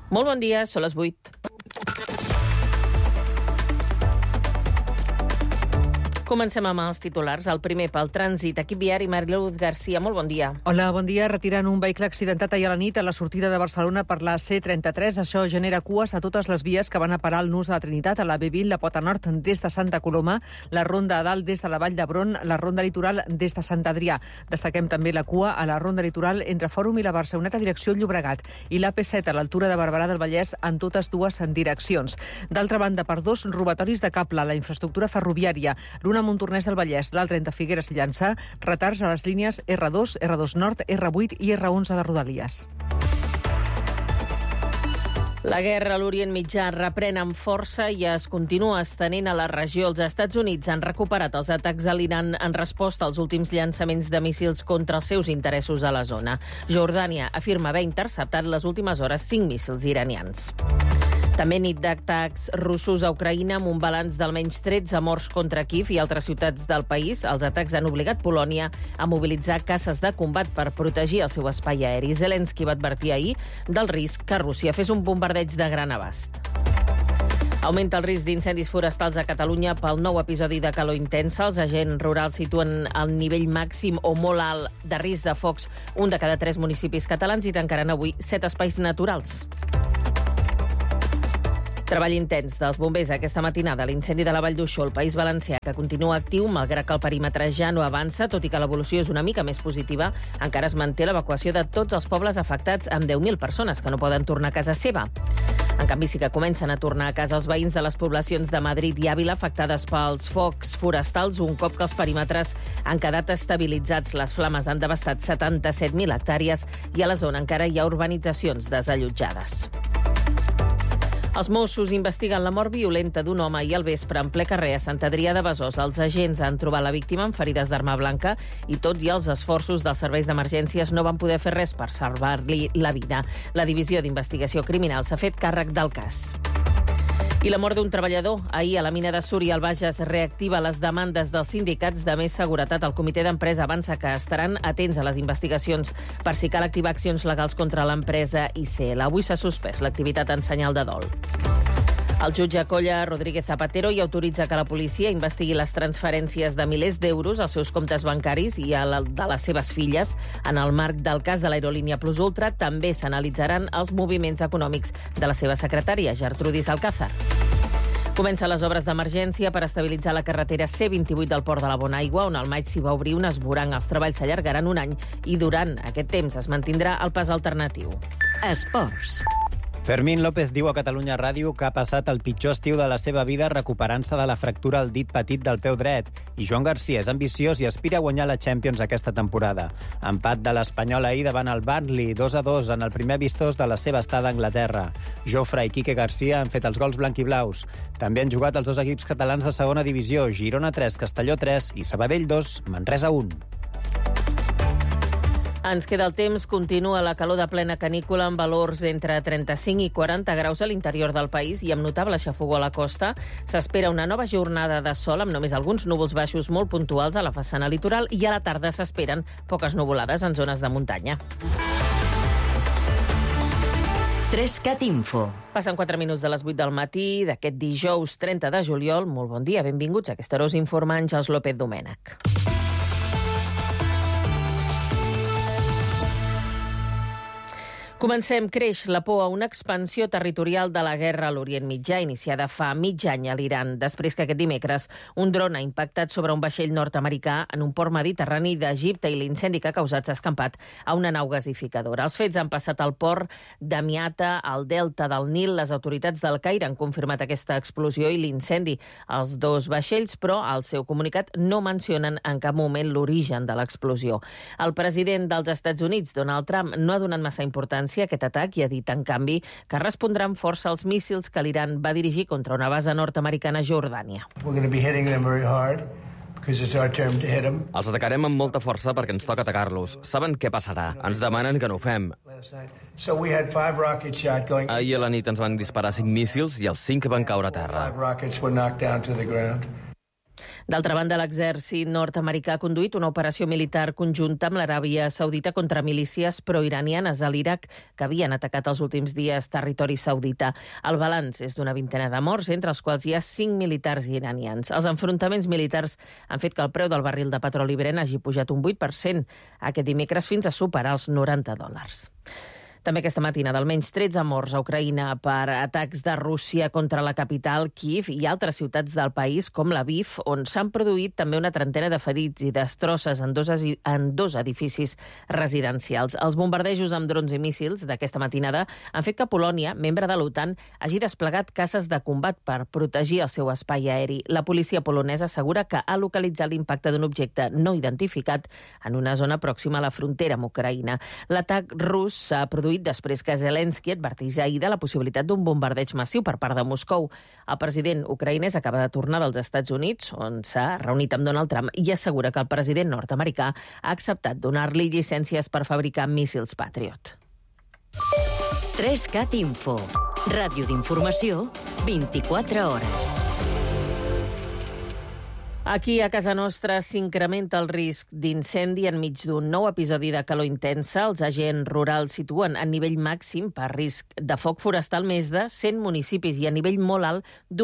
Molt bon dia, són les 8. Comencem amb els titulars. El primer pel trànsit. Equip viari, Mariluz Garcia, molt bon dia. Hola, bon dia. Retiren un vehicle accidentat ahir a la nit a la sortida de Barcelona per la C33. Això genera cues a totes les vies que van a parar al nus de la Trinitat, a la B20, la Pota Nord des de Santa Coloma, la Ronda a dalt des de la Vall d'Hebron, la Ronda Litoral des de Sant Adrià. Destaquem també la cua a la Ronda Litoral entre Fòrum i la Barceloneta direcció Llobregat i l'AP7 a l'altura de Barberà del Vallès en totes dues direccions. D'altra banda, per 2 robatoris de cable a la infraestructura ferroviària, l'una a Montornès del Vallès, l'altra entre Figueres i Llançà, retards a les línies R2, R2 Nord, R8 i R11 de Rodalies. La guerra a l'Orient Mitjà reprèn amb força i es continua estenent a la regió. Els Estats Units han recuperat els atacs a l'Iran en resposta als últims llançaments de míssils contra els seus interessos a la zona. Jordània afirma haver interceptat les últimes hores 5 míssils iranians. També nit d'atacs russos a Ucraïna amb un balanç d'almenys 13 morts contra Kíev i altres ciutats del país. Els atacs han obligat Polònia a mobilitzar caces de combat per protegir el seu espai aeri. Zelensky va advertir ahir del risc que Rússia fes un bombardeig de gran abast. Augmenta el risc d'incendis forestals a Catalunya pel nou episodi de calor intensa. Els agents rurals situen el nivell màxim o molt alt de risc de focs un de cada 3 municipis catalans i tancaran avui 7 espais naturals. Treball intens dels bombers aquesta matinada a l'incendi de la Vall d'Uixó, al País Valencià, que continua actiu, malgrat que el perímetre ja no avança, tot i que l'evolució és una mica més positiva, encara es manté l'evacuació de tots els pobles afectats amb 10.000 persones que no poden tornar a casa seva. En canvi, sí que comencen a tornar a casa els veïns de les poblacions de Madrid i Àvila afectades pels focs forestals un cop que els perímetres han quedat estabilitzats. Les flames han devastat 77.000 hectàrees i a la zona encara hi ha urbanitzacions desallotjades. Els Mossos investiguen la mort violenta d'un home i al vespre en ple carrer a Sant Adrià de Besòs. Els agents han trobat la víctima amb ferides d'arma blanca i tot i els esforços dels serveis d'emergències no van poder fer res per salvar-li la vida. La Divisió d'Investigació Criminal s'ha fet càrrec del cas. I la mort d'un treballador. Ahir a la mina de Súria, al Bages, reactiva les demandes dels sindicats de més seguretat. El comitè d'empresa avança que estaran atents a les investigacions per si cal activar accions legals contra l'empresa ICL. Avui s'ha suspès l'activitat en senyal de dol. El jutge acolla Rodríguez Zapatero i autoritza que la policia investigui les transferències de milers d'euros als seus comptes bancaris i de les seves filles. En el marc del cas de l'aerolínia Plus Ultra també s'analitzaran els moviments econòmics de la seva secretària, Gertrudis Alcázar. Comencen les obres d'emergència per estabilitzar la carretera C28 del Port de la Bonaigua, on al maig s'hi va obrir un esvoranc. Els treballs s'allargaran un any i durant aquest temps es mantindrà el pas alternatiu. Esports. Fermín López diu a Catalunya Ràdio que ha passat el pitjor estiu de la seva vida recuperant-se de la fractura al dit petit del peu dret. I Joan Garcia és ambiciós i aspira a guanyar la Champions aquesta temporada. Empat de l'Espanyol ahir davant el Burnley, 2-2 en el primer vistós de la seva estada a Anglaterra. Jofre i Quique Garcia han fet els gols blanquiblaus. També han jugat els 2 equips catalans de segona divisió, Girona 3, Castelló 3 i Sabadell 2, Manresa 1. Ens queda el temps, continua la calor de plena canícula amb valors entre 35 i 40 graus a l'interior del país i amb notable xafogó a la costa. S'espera una nova jornada de sol amb només alguns núvols baixos molt puntuals a la façana litoral i a la tarda s'esperen poques nuvolades en zones de muntanya. 3CAT Info. Passen 4 minuts de les 8 del matí d'aquest dijous 30 de juliol. Molt bon dia, benvinguts a aquesta hora us informa Àngels López Domènech. Comencem. Creix la por a una expansió territorial de la guerra a l'Orient Mitjà, iniciada fa mig any a l'Iran, després que aquest dimecres un dron ha impactat sobre un vaixell nord-americà en un port mediterrani d'Egipte i l'incendi que ha causat s'ha escampat a una nau gasificadora. Els fets han passat al port de Miata, al delta del Nil. Les autoritats del Caire han confirmat aquesta explosió i l'incendi. Els 2 vaixells, però, al seu comunicat no mencionen en cap moment l'origen de l'explosió. El president dels Estats Units, Donald Trump, no ha donat massa importància a aquest atac i ha dit, en canvi, que respondrà amb força als míssils que l'Iran va dirigir contra una base nord-americana a Jordània. Els atacarem amb molta força perquè ens toca atacar-los. Saben què passarà? Ens demanen que no ho fem. Ahir a la nit ens van disparar 5 míssils i els 5 van caure a terra. D'altra banda, l'exèrcit nord-americà ha conduït una operació militar conjunta amb l'Aràbia Saudita contra milícies proiranianes a l'Iraq que havien atacat els últims dies territori saudita. El balanç és d'una vintena de morts, entre els quals hi ha 5 militars iranians. Els enfrontaments militars han fet que el preu del barril de petroli Brent hagi pujat un 8% aquest dimecres fins a superar els $90. També aquesta matinada, almenys 13 morts a Ucraïna per atacs de Rússia contra la capital, Kíev, i altres ciutats del país, com Lviv, on s'han produït també una trentena de ferits i destrosses en dos edificis residencials. Els bombardejos amb drons i míssils d'aquesta matinada han fet que Polònia, membre de l'OTAN, hagi desplegat caces de combat per protegir el seu espai aeri. La policia polonesa assegura que ha localitzat l'impacte d'un objecte no identificat en una zona pròxima a la frontera amb Ucraïna. L'atac rus s'ha produït després que Zelensky advertís ahir de la possibilitat d'un bombardeig massiu per part de Moscou. El president ucraïnès acaba de tornar dels Estats Units, on s'ha reunit amb Donald Trump, i assegura que el president nord-americà ha acceptat donar-li llicències per fabricar míssils Patriot. 3CAT Info. Ràdio d'informació, 24 hores. Aquí, a casa nostra, s'incrementa el risc d'incendi enmig d'un nou episodi de calor intensa. Els agents rurals situen a nivell màxim per risc de foc forestal més de 100 municipis i a nivell molt alt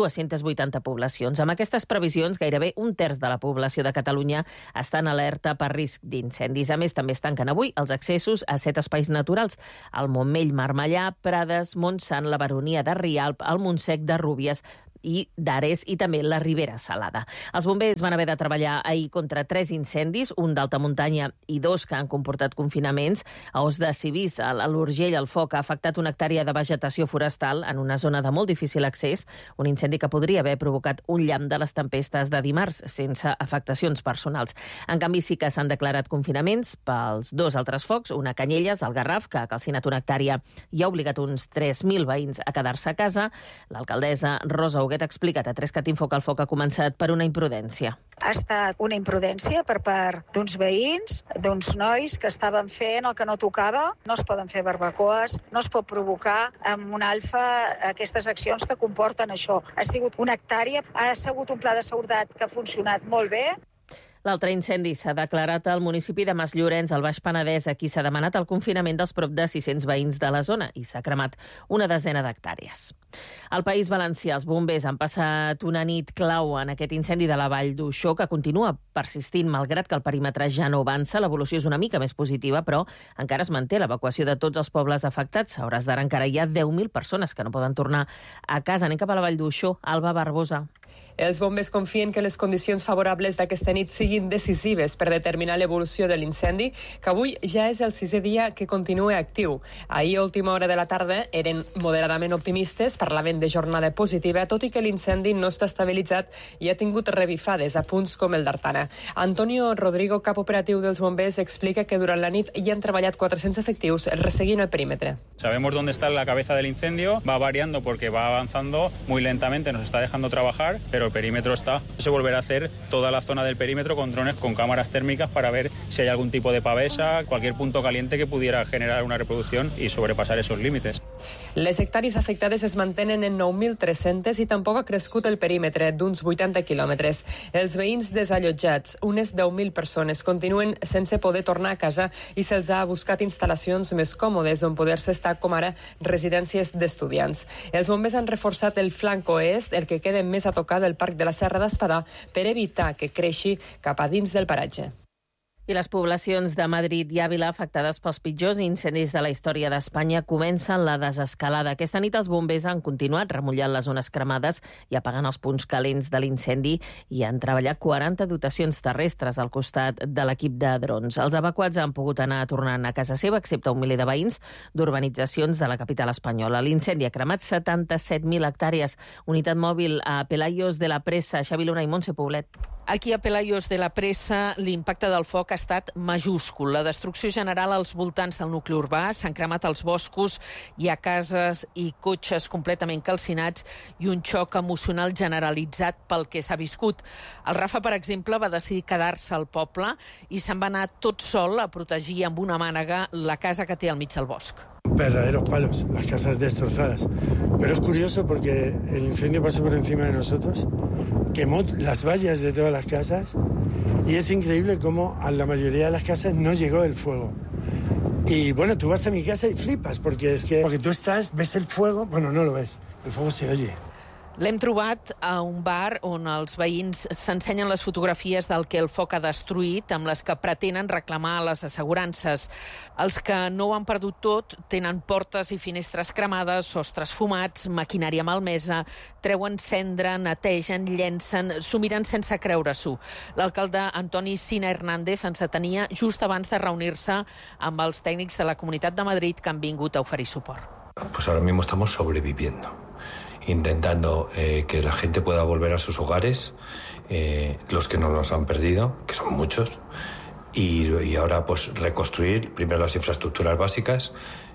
280 poblacions. Amb aquestes previsions, gairebé un terç de la població de Catalunya està en alerta per risc d'incendis. A més, també es tanquen avui els accessos a 7 espais naturals: el Montmell, Marmellà, Prades, Montsant, la Baronia de Rialp, el Montsec de Rúbies i d'Ares i també la Ribera Salada. Els bombers van haver de treballar ahir contra 3 incendis, un d'alta muntanya i 2 que han comportat confinaments. A Os de Civís, a l'Urgell, el foc ha afectat una hectàrea de vegetació forestal en una zona de molt difícil accés, un incendi que podria haver provocat un llamp de les tempestes de dimarts, sense afectacions personals. En canvi, sí que s'han declarat confinaments pels 2 altres focs, una a Canyelles, al Garraf, que ha calcinat una hectàrea i ha obligat uns 3.000 veïns a quedar-se a casa. L'alcaldessa Rosa Huguet ha explicat a 3CAT Info que el foc ha començat per una imprudència. Ha estat una imprudència per part d'uns veïns, d'uns nois que estaven fent el que no tocava. No es poden fer barbacoes, no es pot provocar amb un alfa aquestes accions que comporten això. Ha sigut una hectàrea, ha sigut un pla de seguretat que ha funcionat molt bé. L'altre incendi s'ha declarat al municipi de Masllorens, al Baix Penedès. Aquí s'ha demanat el confinament dels prop de 600 veïns de la zona i s'ha cremat una desena d'hectàrees. Al País Valencià, els bombers han passat una nit clau en aquest incendi de la Vall d'Uixó, que continua persistint, malgrat que el perímetre ja no avança. L'evolució és una mica més positiva, però encara es manté l'evacuació de tots els pobles afectats. A hores d'ara encara hi ha 10.000 persones que no poden tornar a casa. Anem cap a la Vall d'Uixó. Alba Barbosa. Els bombers confien que les condicions favorables d'aquesta nit siguin decisives per determinar l'evolució de l'incendi, que avui ja és el 6è dia que continua actiu. Ahir, a última hora de la tarda, eren moderadament optimistes, parlaven de jornada positiva, tot i que l'incendi no està estabilitzat i ha tingut revifades a punts com el d'Artana. Antonio Rodrigo, cap operatiu dels bombers, explica que durant la nit hi han treballat 400 efectius resseguint el perímetre. Sabemos dónde está la cabeza del incendio, va variando porque va avanzando muy lentamente, nos está dejando trabajar, pero el perímetro está. Se volverá a hacer toda la zona del perímetro con drones con cámaras térmicas para ver si hay algún tipo de pavesa, cualquier punto caliente que pudiera generar una reproducción y sobrepasar esos límites. Les hectàrees afectades es mantenen en 9.300 i tampoc ha crescut el perímetre d'uns 80 quilòmetres. Els veïns desallotjats, unes 10.000 persones, continuen sense poder tornar a casa i se'ls ha buscat instal·lacions més còmodes on poder-se estar, com ara residències d'estudiants. Els bombers han reforçat el flanc oest, el que queda més a tocar del Parc de la Serra d'Espadà, per evitar que creixi cap a dins del paratge. I les poblacions de Madrid i Àvila, afectades pels pitjors incendis de la història d'Espanya, comencen la desescalada. Aquesta nit els bombers han continuat remullant les zones cremades i apagant els punts calents de l'incendi i han treballat 40 dotacions terrestres al costat de l'equip de drons. Els evacuats han pogut anar tornant a casa seva, excepte un miler de veïns d'urbanitzacions de la capital espanyola. L'incendi ha cremat 77.000 hectàrees. Unitat mòbil a Pelayos de la Pressa, Xavi Luna i Montse Poblet. Aquí a Pelayos de la Pressa l'impacte del foc ha estat majúscul. La destrucció general als voltants del nucli urbà, s'han cremat els boscos, hi ha cases i cotxes completament calcinats i un xoc emocional generalitzat pel que s'ha viscut. El Rafa, per exemple, va decidir quedar-se al poble i se'n va anar tot sol a protegir amb una mànega la casa que té al mig del bosc. Verdaderos palos, las casas destrozadas. Pero es curioso porque el incendio pasó por encima de nosotros quemó las vallas de todas las casas y es increíble cómo a la mayoría de las casas no llegó el fuego. Y bueno, tú vas a mi casa y flipas, porque tú estás, ves el fuego, bueno, no lo ves, el fuego se oye. L'hem trobat a un bar on els veïns s'ensenyen les fotografies del que el foc ha destruït, amb les que pretenen reclamar les assegurances. Els que no ho han perdut tot tenen portes i finestres cremades, sostres fumats, maquinària malmesa, treuen cendra, netegen, llencen, s'ho miren sense creure-s'ho. L'alcalde Antoni Sina Hernández ens atenia just abans de reunir-se amb els tècnics de la Comunitat de Madrid que han vingut a oferir suport. Pues ahora mismo estamos sobreviviendo, intentando que la gente pueda volver a sus hogares, los que no los han perdido, que son muchos, y ahora pues reconstruir primero las infraestructuras básicas,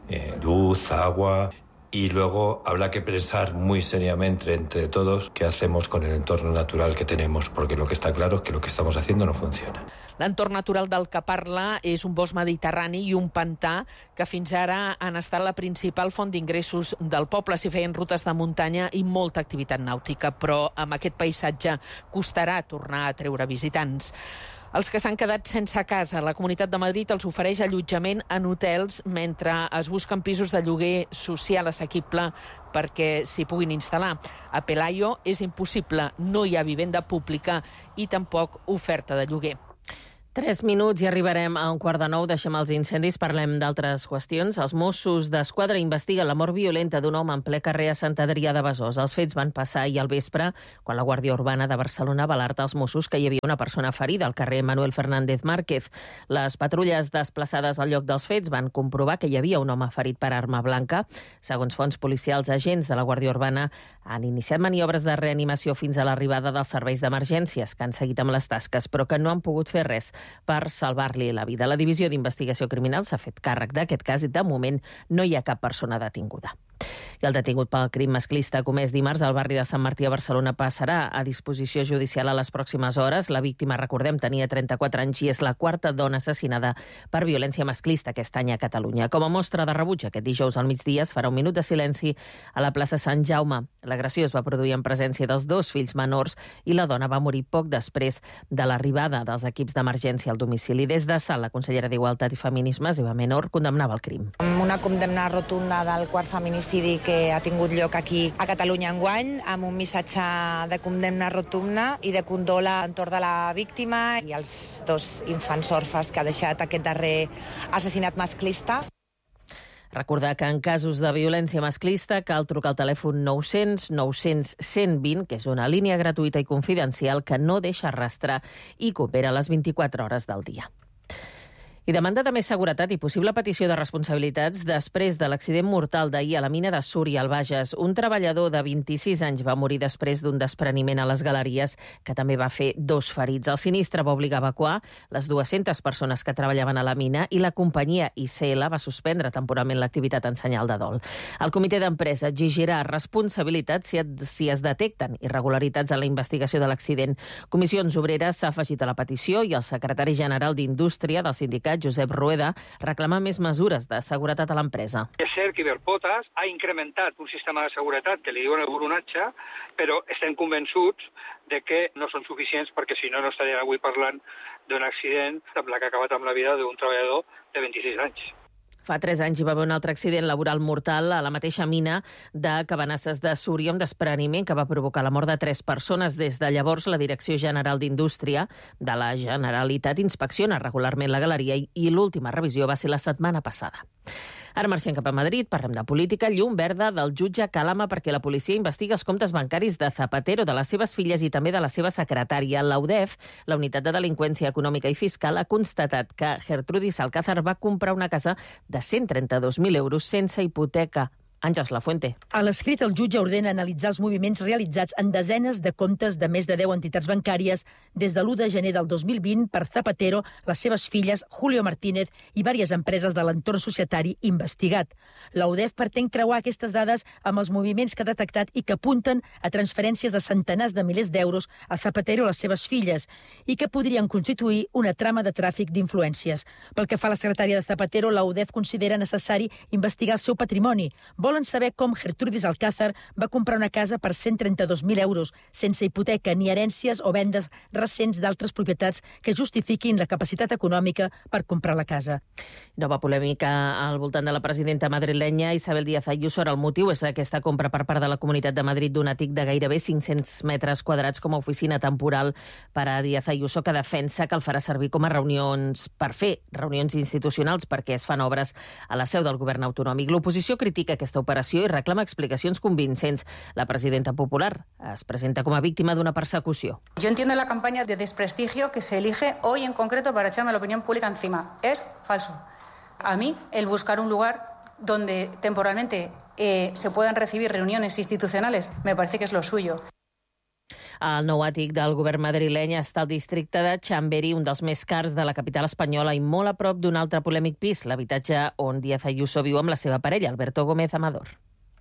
luz, agua, y luego habrá que pensar muy seriamente entre todos qué hacemos con el entorno natural que tenemos, porque lo que está claro es que lo que estamos haciendo no funciona. L'entorn natural del que parla és un bosc mediterrani i un pantà que fins ara han estat la principal font d'ingressos del poble. S'hi feien rutes de muntanya i molta activitat nàutica, però amb aquest paisatge costarà tornar a treure visitants. Els que s'han quedat sense casa, la Comunitat de Madrid els ofereix allotjament en hotels mentre es busquen pisos de lloguer social assequible perquè s'hi puguin instal·lar. A Pelayo és impossible, no hi ha vivenda pública i tampoc oferta de lloguer. 3 minuts i arribarem a 8:45. Deixem els incendis, parlem d'altres qüestions. Els Mossos d'Esquadra investiguen la mort violenta d'un home en ple carrer a Sant Adrià de Besòs. Els fets van passar ahir al vespre, quan la Guàrdia Urbana de Barcelona va alertar als Mossos que hi havia una persona ferida al carrer Manuel Fernández Márquez. Les patrulles desplaçades al lloc dels fets van comprovar que hi havia un home ferit per arma blanca. Segons fonts policials, agents de la Guàrdia Urbana han iniciat maniobres de reanimació fins a l'arribada dels serveis d'emergències, que han seguit amb les tasques, però que no han pogut fer res per salvar-li la vida. La Divisió d'Investigació Criminal s'ha fet càrrec d'aquest cas i, de moment, no hi ha cap persona detinguda. I el detingut pel crim masclista comès dimarts al barri de Sant Martí a Barcelona passarà a disposició judicial a les pròximes hores. La víctima, recordem, tenia 34 anys i és la quarta dona assassinada per violència masclista aquest any a Catalunya. Com a mostra de rebuig, aquest dijous al migdia es farà un minut de silenci a la plaça Sant Jaume. L'agressió es va produir en presència dels 2 fills menors i la dona va morir poc després de l'arribada dels equips d'emergència al domicili. Des de Salt, la consellera d'Igualtat i Feminismes, Eva Menor, condemnava el crim. Una condemna rotunda del quart feminicidi que ha tingut lloc aquí a Catalunya enguany, amb un missatge de condemna rotunda i de condol a l'entorn de la víctima i els 2 infants orfes que ha deixat aquest darrer assassinat masclista. Recordar que en casos de violència masclista cal trucar al telèfon 900 900 120, que és una línia gratuïta i confidencial que no deixa rastre i que opera les 24 hores del dia. I demanda de més seguretat i possible petició de responsabilitats després de l'accident mortal d'ahir a la mina de Súria, al Bages. Un treballador de 26 anys va morir després d'un despreniment a les galeries, que també va fer 2 ferits. El sinistre va obligar a evacuar les 200 persones que treballaven a la mina i la companyia ICL va suspendre temporalment l'activitat en senyal de dol. El comitè d'empresa exigirà responsabilitats si es detecten irregularitats en la investigació de l'accident. Comissions Obreres s'ha afegit a la petició i el secretari general d'Indústria del sindicat, Josep Rueda, reclama més mesures de seguretat a l'empresa. És cert que Iberpotas ha incrementat un sistema de seguretat que li diuen el buronatge, però estem convençuts de que no són suficients perquè si no, no estaríem avui parlant d'un accident amb la que ha acabat amb la vida d'un treballador de 26 anys. Fa 3 anys hi va haver un altre accident laboral mortal a la mateixa mina de Cabanasses de Súria, un despreniment que va provocar la mort de 3 persones. Des de llavors, la Direcció General d'Indústria de la Generalitat inspecciona regularment la galeria i l'última revisió va ser la setmana passada. Ara marxem cap a Madrid, parlem de política. Llum verda del jutge Calama perquè la policia investiga els comptes bancaris de Zapatero, de les seves filles i també de la seva secretària. La UDEF, la Unitat de Delinqüència Econòmica i Fiscal, ha constatat que Gertrudis Alcázar va comprar una casa de 132.000 euros sense hipoteca. Àngels Lafuente. A l'escrit, el jutge ordena analitzar els moviments realitzats en desenes de comptes de més de 10 entitats bancàries des de l'1 de gener del 2020 per Zapatero, les seves filles, Julio Martínez i diverses empreses de l'entorn societari investigat. La UDEF pretén creuar aquestes dades amb els moviments que ha detectat i que apunten a transferències de centenars de milers d'euros a Zapatero i les seves filles i que podrien constituir una trama de tràfic d'influències. Pel que fa a la secretària de Zapatero, la UDEF considera necessari investigar el seu patrimoni. Vol volen saber com Gertrudis Alcázar va comprar una casa per 132.000 euros, sense hipoteca ni herències o vendes recents d'altres propietats que justifiquin la capacitat econòmica per comprar la casa. Nova polèmica al voltant de la presidenta madrilenya Isabel Díaz Ayuso. El motiu és aquesta compra per part de la Comunitat de Madrid d'un àtic de gairebé 500 metres quadrats com a oficina temporal per a Díaz Ayuso, que defensa que el farà servir com a reunions institucionals perquè es fan obres a la seu del govern autonòmic. L'oposició critica aquesta operació i reclama explicacions convincents. La presidenta popular es presenta com a víctima d'una persecució. Yo entiendo la campaña de desprestigio que se elige hoy en concreto para echarme la opinión pública encima. Es falso. A mí, el buscar un lugar donde temporalmente se puedan recibir reuniones institucionales me parece que es lo suyo. El nou àtic del govern madrileny està al districte de Chamberí, un dels més cars de la capital espanyola i molt a prop d'un altre polèmic pis, l'habitatge on Díaz Ayuso viu amb la seva parella, Alberto Gómez Amador.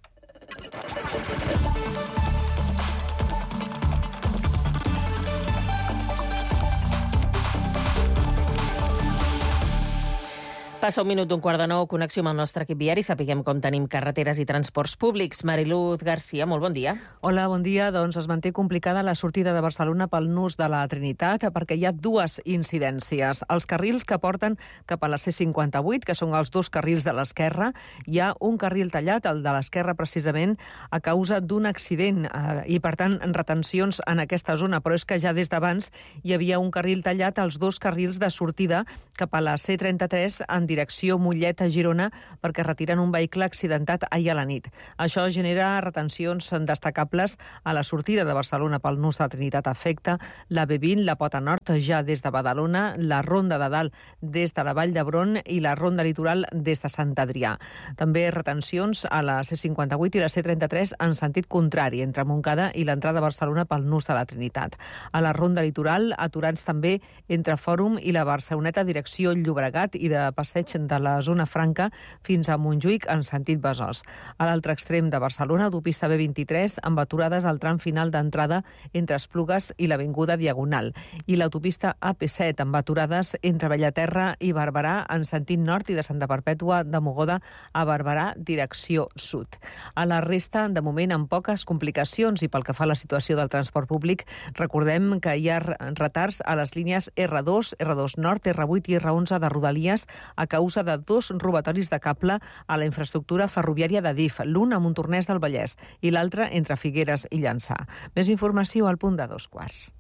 Passa 1:15, connexió amb el nostre equip viari. Sapiguem com tenim carreteres i transports públics. Mariluz Garcia, molt bon dia. Hola, bon dia. Doncs es manté complicada la sortida de Barcelona pel nus de la Trinitat perquè hi ha dues incidències. Els carrils que porten cap a la C58, que són els dos carrils de l'esquerra, hi ha un carril tallat, el de l'esquerra precisament, a causa d'un accident i, per tant, retencions en aquesta zona. Però és que ja des d'abans hi havia un carril tallat als dos carrils de sortida cap a la C33 en direcció Mollet a Girona perquè retiren un vehicle accidentat ahir a la nit. Això genera retencions destacables a la sortida de Barcelona pel nus de la Trinitat. Afecta la B20, la Pota Nord, ja des de Badalona, la Ronda de Dalt des de la Vall d'Hebron i la Ronda Litoral des de Sant Adrià. També retencions a la C58 i la C33 en sentit contrari, entre Montcada i l'entrada a Barcelona pel nus de la Trinitat. A la Ronda Litoral, aturats també entre Fòrum i la Barceloneta, direcció Llobregat, i de passeig de la zona franca fins a Montjuïc en sentit Besòs. A l'altre extrem de Barcelona, autopista B23, amb aturades al tram final d'entrada entre Esplugues i l'Avinguda Diagonal. I l'autopista AP7, amb aturades entre Bellaterra i Barberà en sentit nord i de Santa Perpètua de Mogoda a Barberà, direcció sud. A la resta, de moment, amb poques complicacions, i pel que fa a la situació del transport públic, recordem que hi ha retards a les línies R2, R2 Nord, R8 i R11 de Rodalies a causa de dos robatoris de cable a la infraestructura ferroviària de DIF, l'un a Montornès del Vallès i l'altre entre Figueres i Llançà. Més informació al punt de 2:15.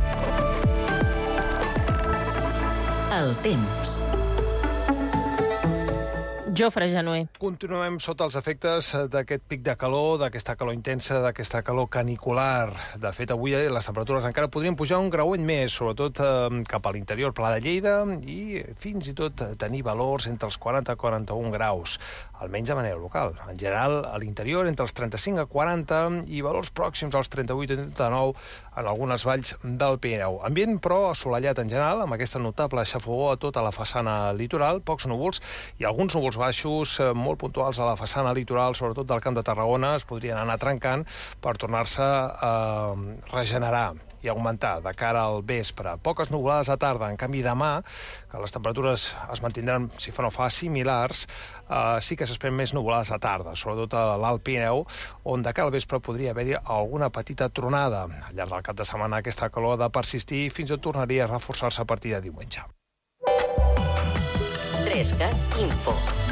El temps. Jofre Januer. Continuem sota els efectes d'aquest pic de calor, d'aquesta calor intensa, d'aquesta calor canicular. De fet, avui les temperatures encara podrien pujar un grauet més, sobretot cap a l'interior, Pla de Lleida, i fins i tot tenir valors entre els 40 i 41 graus, almenys de manera local. En general, a l'interior, entre els 35 a 40 i valors pròxims als 38 i 39 en algunes valls del Pirineu. Ambient, però, assolellat en general, amb aquesta notable xafogó a tota la façana litoral, pocs núvols i alguns núvols baixos molt puntuals a la façana litoral, sobretot del Camp de Tarragona, es podrien anar trencant per tornar-se a regenerar i augmentar de cara al vespre. Poques nuvolades a tarda. En canvi, demà, que les temperatures es mantindran, si fa no fa, similars, sí que s'esperen més nuvolades a tarda, sobretot a l'Alt Pirineu, on de cara al vespre podria haver-hi alguna petita tronada. Al llarg del cap de setmana aquesta calor ha de persistir i fins i tot tornaria a reforçar-se a partir de diumenge. 3CAT Info.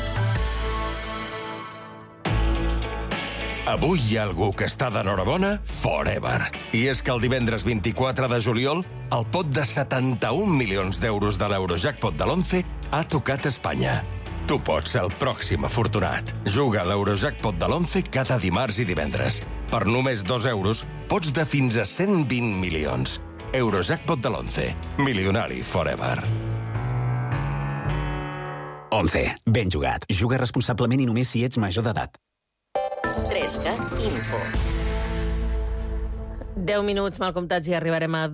Avui hi ha algú que està d'enhorabona forever. I és que el divendres 24 de juliol, el pot de 71 milions d'euros de l'Eurojackpot de l'11 ha tocat Espanya. Tu pots ser el pròxim afortunat. Juga a l'Eurojackpot de l'11 cada dimarts i divendres. Per només 2 euros, pots de fins a 120 milions. Eurojackpot de l'11. Milionari forever. 11. Ben jugat. Juga responsablement i només si ets major d'edat. 3CAT Info. 10 minuts mal comptats i arribarem a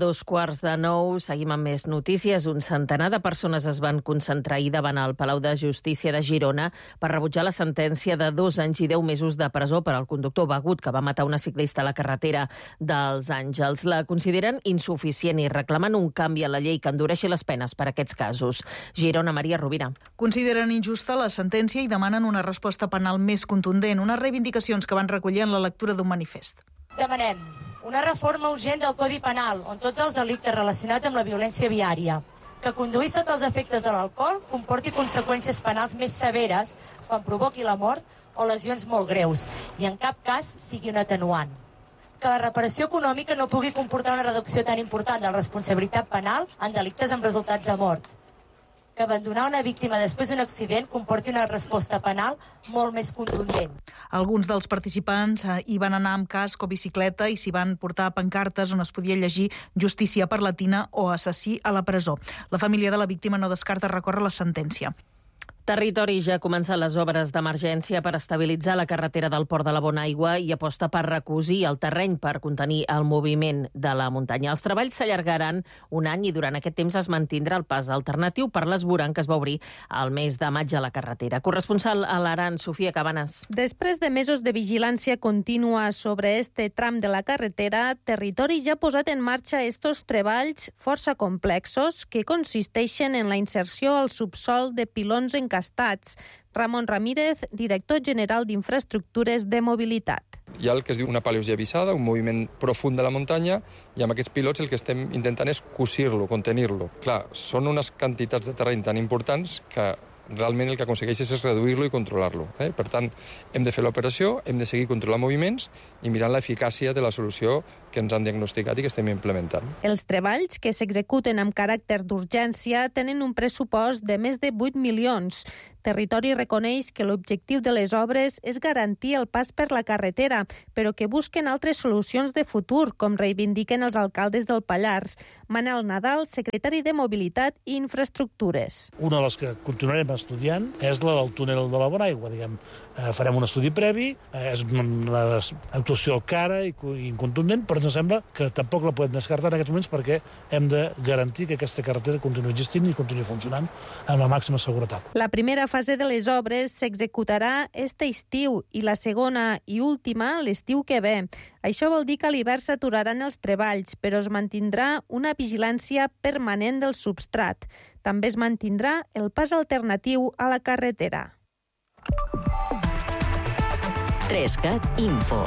8:45. Seguim amb més notícies. Un centenar de persones es van concentrar ahir davant el Palau de Justícia de Girona per rebutjar la sentència de 2 anys i 10 mesos de presó per al conductor begut que va matar una ciclista a la carretera dels Àngels. La consideren insuficient i reclamen un canvi a la llei que endureixi les penes per a aquests casos. Girona, Maria Rovira. Consideren injusta la sentència i demanen una resposta penal més contundent, unes reivindicacions que van recollir en la lectura d'un manifest. Demanem una reforma urgent del Codi Penal, on tots els delictes relacionats amb la violència viària, que conduir sota els efectes de l'alcohol comporti conseqüències penals més severes quan provoqui la mort o lesions molt greus, i en cap cas sigui un atenuant. Que la reparació econòmica no pugui comportar una reducció tan important de la responsabilitat penal en delictes amb resultats de mort. Que abandonar una víctima després d'un accident comporti una resposta penal molt més contundent. Alguns dels participants hi van anar amb casc o bicicleta i s'hi van portar pancartes on es podia llegir justícia per Latina o assassí a la presó. La família de la víctima no descarta recórrer la sentència. Territori ja ha començat les obres d'emergència per estabilitzar la carretera del Port de la Bonaigua i aposta per recosir el terreny per contenir el moviment de la muntanya. Els treballs s'allargaran un any i durant aquest temps es mantindrà el pas alternatiu per l'esborant que es va obrir al mes de maig a la carretera. Corresponsal a l'Aran, Sofia Cabanes. Després de mesos de vigilància contínua sobre este tram de la carretera, Territori ja ha posat en marxa estos treballs força complexos que consisteixen en la inserció al subsol de pilons encastats. Ramon Ramírez, director general d'Infraestructures de Mobilitat. Hi ha el que es diu una paleosia vissada, un moviment profund de la muntanya, i amb aquests pilots el que estem intentant és cosir-lo, contenir-lo. Clar, són unes quantitats de terreny tan importants que realment el que aconsegueixes és reduir-lo i controlar-lo. Per tant, hem de fer l'operació, hem de seguir controlant moviments i mirant l'eficàcia de la solució que ens han diagnosticat i que estem implementant. Els treballs, que s'executen amb caràcter d'urgència, tenen un pressupost de més de 8 milions. Territori reconeix que l'objectiu de les obres és garantir el pas per la carretera, però que busquen altres solucions de futur, com reivindiquen els alcaldes del Pallars. Manel Nadal, secretari de Mobilitat i Infraestructures. Una de les que continuarem estudiant és la del túnel de la Bonaigua. Farem un estudi previ, és una actuació cara i incontundent, però ens sembla que tampoc la podem descartar en aquests moments perquè hem de garantir que aquesta carretera continuï existint i continuï funcionant amb la màxima seguretat. La primera fase de les obres s'executarà este estiu i la segona i última l'estiu que ve. Això vol dir que a l'hivern s'aturaran els treballs, però es mantindrà una vigilància permanent del substrat. També es mantindrà el pas alternatiu a la carretera. 3CAT Info.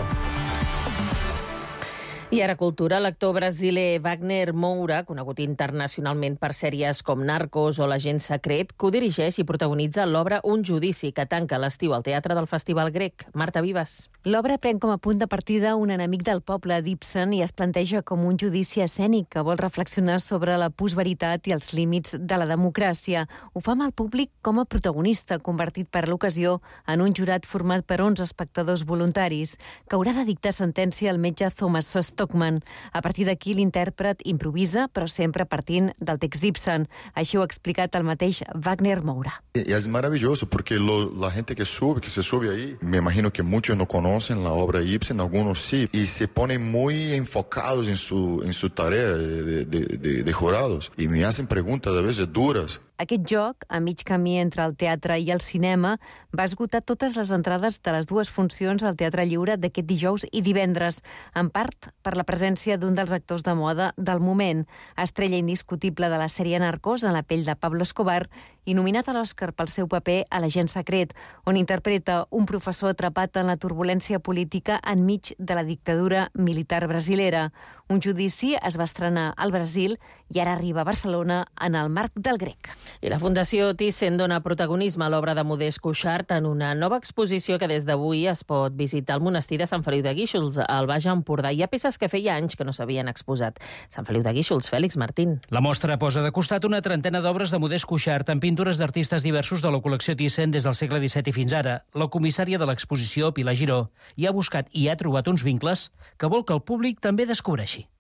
I ara cultura, l'actor brasiler Wagner Moura, conegut internacionalment per sèries com Narcos o L'agent secret, codirigeix i protagonitza l'obra Un judici, que tanca l'estiu al Teatre del Festival Grec. Marta Vives. L'obra pren com a punt de partida un enemic del poble d'Ibsen i es planteja com un judici escènic que vol reflexionar sobre la postveritat i els límits de la democràcia. Ho fa amb el públic com a protagonista, convertit per l'ocasió en un jurat format per 11 espectadors voluntaris, que haurà de dictar sentència al metge Thomas Stockman. A partir d'aquí, l'intèrpret improvisa, però sempre partint del text d'Ibsen. Així ho ha explicat el mateix Wagner Moura. Es maravilloso porque la gente que se sube ahí, me imagino que muchos no conocen la obra Ibsen, algunos sí, y se ponen muy enfocados en su tarea de jurados y me hacen preguntas a veces duras. Aquest joc, a mig camí entre el teatre i el cinema, va esgotar totes les entrades de les dues funcions al Teatre Lliure d'aquest dijous i divendres, en part per la presència d'un dels actors de moda del moment, estrella indiscutible de la sèrie Narcos en la pell de Pablo Escobar i nominat a l'Oscar pel seu paper a L'agent secret, on interpreta un professor atrapat en la turbulència política enmig de la dictadura militar brasilera. Un judici es va estrenar al Brasil i ara arriba a Barcelona en el marc del Grec. I la Fundació Thyssen dona protagonisme a l'obra de Modest Cuixart en una nova exposició que des d'avui es pot visitar al monestir de Sant Feliu de Guíxols, al Baix Empordà. Hi ha peces que feia anys que no s'havien exposat. Sant Feliu de Guíxols, Fèlix Martín. La mostra posa de costat una trentena d'obres de Modest Cuixart en pintures d'artistes diversos de la col·lecció Thyssen des del segle XVII i fins ara. La comissària de l'exposició, Pilar Giró, hi ha buscat i ha trobat uns vincles que vol que el públic també descobreixi.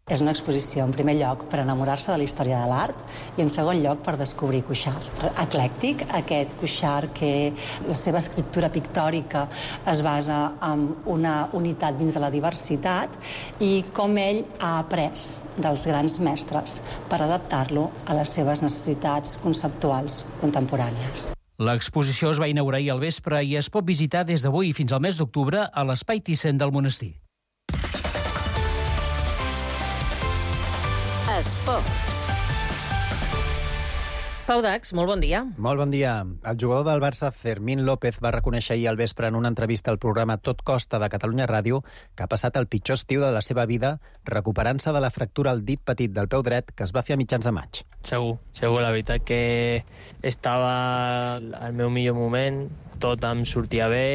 És una exposició, en primer lloc, per enamorar-se de la història de l'art i, en segon lloc, per descobrir Cuixart. Eclèctic, aquest Cuixart que la seva escriptura pictòrica es basa en una unitat dins de la diversitat i com ell ha après dels grans mestres per adaptar-lo a les seves necessitats conceptuals contemporànies. L'exposició es va inaugurar ahir al vespre i es pot visitar des d'avui fins al mes d'octubre a l'Espai Thyssen del monestir. Esports. Pau Dax, molt bon dia. Molt bon dia. El jugador del Barça, Fermín López, va reconèixer ahir al vespre en una entrevista al programa Tot Costa de Catalunya Ràdio que ha passat el pitjor estiu de la seva vida recuperant-se de la fractura al dit petit del peu dret que es va fer a mitjans de maig. Segur. La veritat que estava al meu millor moment, tot em sortia bé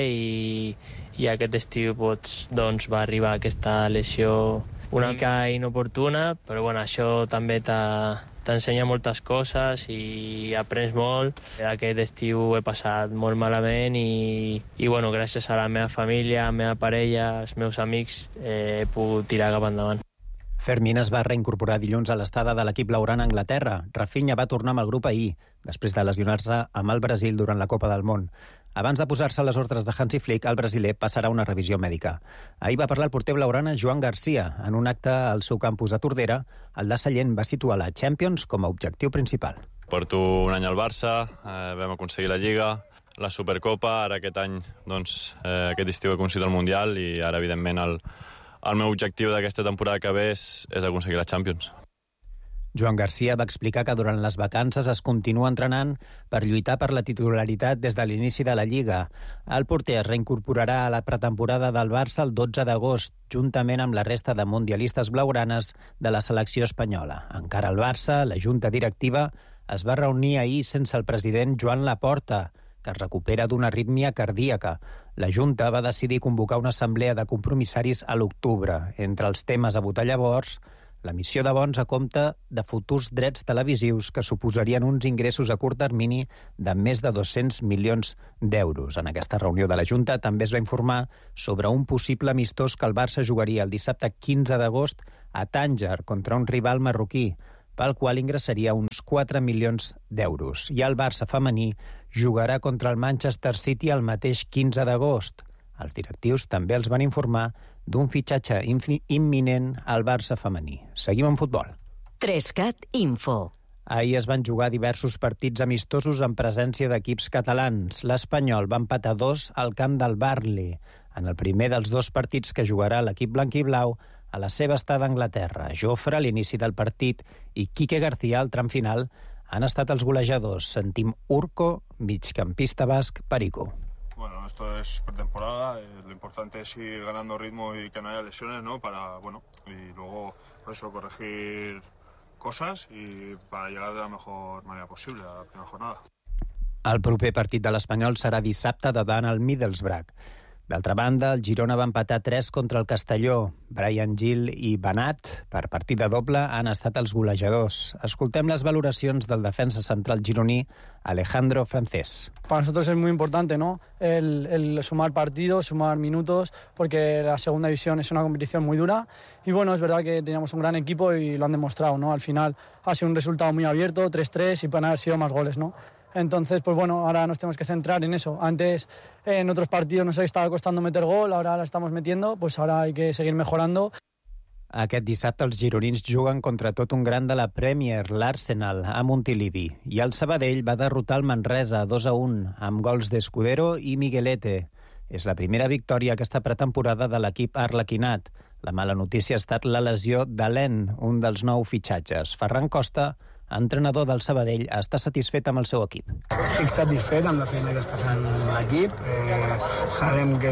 i aquest estiu doncs, va arribar aquesta lesió una mica inoportuna, però bueno, això també t'ensenya moltes coses i aprens molt. Aquest estiu he passat molt malament i bueno, gràcies a la meva família, a la meva parella, als meus amics, he pogut tirar cap endavant. Fermín es va reincorporar dilluns a l'estada de l'equip blaugrana a Anglaterra. Rafinha va tornar amb el grup ahir, després de lesionar-se amb el Brasil durant la Copa del Món. Abans de posar-se a les ordres de Hansi Flick, el brasiler passarà una revisió mèdica. Ahir va parlar el porter blaugrana Joan Garcia. En un acte al seu campus a Tordera, el de Sallent va situar la Champions com a objectiu principal. Porto un any al Barça, vam aconseguir la Lliga, la Supercopa, ara aquest any, doncs, aquest estiu he aconseguit el Mundial i ara, evidentment, el meu objectiu d'aquesta temporada que ve és aconseguir la Champions. Joan Garcia va explicar que durant les vacances es continua entrenant per lluitar per la titularitat des de l'inici de la Lliga. El porter es reincorporarà a la pretemporada del Barça el 12 d'agost, juntament amb la resta de mundialistes blaugranes de la selecció espanyola. Encara el Barça, la junta directiva, es va reunir ahir sense el president Joan Laporta, que es recupera d'una arrítmia cardíaca. La Junta va decidir convocar una assemblea de compromissaris a l'octubre. Entre els temes a votar llavors, l'emissió de bons a compte de futurs drets televisius que suposarien uns ingressos a curt termini de més de 200 milions d'euros. En aquesta reunió de la Junta també es va informar sobre un possible amistós que el Barça jugaria el dissabte 15 d'agost a Tànger contra un rival marroquí, pel qual ingressaria uns 4 milions d'euros. I el Barça femení jugarà contra el Manchester City el mateix 15 d'agost. Els directius també els van informar d'un fitxatge imminent al Barça femení. Seguim en futbol. 3cat Info. Ahir es van jugar diversos partits amistosos en presència d'equips catalans. L'Espanyol va empatar 2 al camp del Burnley, en el primer dels 2 partits que jugarà l'equip blanquiblau a la seva estada a Anglaterra. Jofre, a l'inici del partit, i Quique García, al tram final, han estat els golejadors. Sentim Urco, migcampista basc, Perico. Bueno, esto es pretemporada, lo importante es ir ganando ritmo y que no haya lesiones, ¿no? Y luego, por eso, corregir cosas y para llegar de la mejor manera posible a la primera jornada. El proper partit de l'Espanyol serà dissabte davant el Middlesbrough. D'altra banda, el Girona va empatar 3 contra el Castelló. Brian Gil i Banat, per partida doble, han estat els golejadors. Escoltem les valoracions del defensa central gironí, Alejandro Francés. Para nosotros es muy importante, ¿no? El sumar partidos, sumar minutos, porque la segunda división es una competición muy dura. Y bueno, es verdad que teníamos un gran equipo y lo han demostrado, ¿no? Al final ha sido un resultado muy abierto, 3-3, y pueden haber sido más goles, ¿no? Entonces, pues bueno, ahora nos tenemos que centrar en eso. Antes, en otros partidos nos estaba costando meter gol, ahora la estamos metiendo, pues ahora hay que seguir mejorando. Aquest dissabte els gironins juguen contra tot un gran de la Premier, l'Arsenal, a Montilivi. I el Sabadell va derrotar el Manresa 2-1, amb gols d'Escudero i Miguelete. És la primera victòria aquesta pretemporada de l'equip arlequinat. La mala notícia ha estat la lesió d'Alen, un dels 9 fitxatges. Ferran Costa, entrenador del Sabadell, està satisfet amb el seu equip. Estic satisfet amb la feina que està fent l'equip. Sabem que,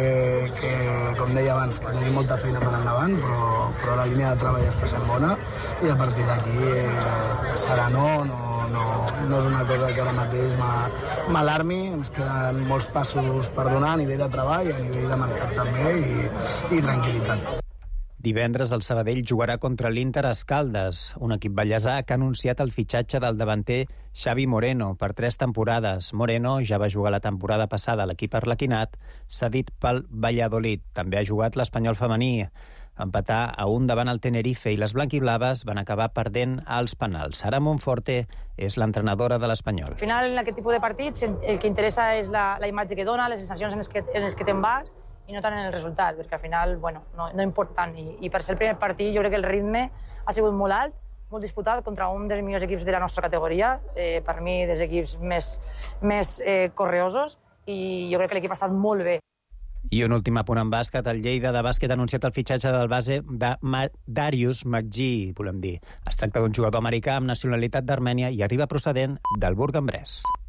com deia abans, que tenim molta feina per endavant, però la línia de treball està sent bona i a partir d'aquí serà no és una cosa que ara mateix m'alarmi. Ens queden molts passos per donar a nivell de treball, a nivell de mercat també i tranquil·litat. Divendres el Sabadell jugarà contra l'Inter a Escaldes, un equip ballesà que ha anunciat el fitxatge del davanter Xavi Moreno per 3 temporades. Moreno ja va jugar la temporada passada a l'equip arlequinat, cedit pel Valladolid. També ha jugat l'Espanyol femení. empatar a 1 davant el Tenerife i les blanquiblaves van acabar perdent als penals. Sara Monforte és l'entrenadora de l'Espanyol. Al final, en aquest tipus de partits, el que interessa és la imatge que dona, les sensacions en les que te'n vas, i no tant en el resultat, perquè al final no importa tant. I per ser el primer partit jo crec que el ritme ha sigut molt alt, molt disputat contra un dels millors equips de la nostra categoria, per mi dels equips més correosos, i jo crec que l'equip ha estat molt bé. I un últim apunt en bàsquet. El Lleida de bàsquet ha anunciat el fitxatge del base de Darius McGee, volem dir. Es tracta d'un jugador americà amb nacionalitat d'Armènia i arriba procedent del Bourg-en-Bresse.